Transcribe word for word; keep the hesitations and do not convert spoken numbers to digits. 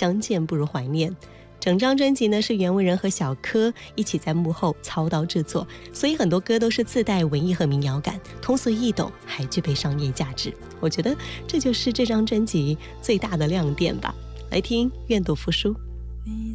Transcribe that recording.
相见不如怀念。整张专辑呢是袁惟仁和小柯一起在幕后操刀制作，所以很多歌都是自带文艺和民谣感，通俗易懂，还具备商业价值。我觉得这就是这张专辑最大的亮点吧。来听《愿赌服输》。